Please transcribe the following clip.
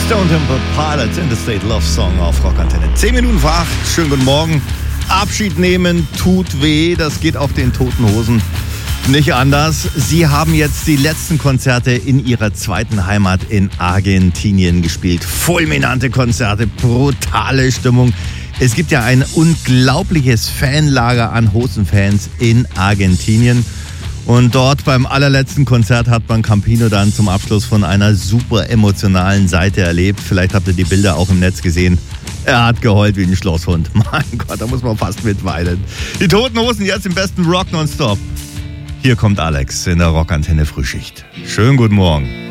Stone Temple Pilots in the State Love Song auf Rockantenne. 10 Minuten vor 8. Schönen guten Morgen. Abschied nehmen tut weh. Das geht auch den Toten Hosen nicht anders. Sie haben jetzt die letzten Konzerte in ihrer zweiten Heimat in Argentinien gespielt. Fulminante Konzerte, brutale Stimmung. Es gibt ja ein unglaubliches Fanlager an Hosenfans in Argentinien. Und dort beim allerletzten Konzert hat man Campino dann zum Abschluss von einer super emotionalen Seite erlebt. Vielleicht habt ihr die Bilder auch im Netz gesehen. Er hat geheult wie ein Schlosshund. Mein Gott, da muss man fast mitweinen. Die Toten Hosen jetzt im besten Rock nonstop. Hier kommt Alex in der Rockantenne Frühschicht. Schönen guten Morgen.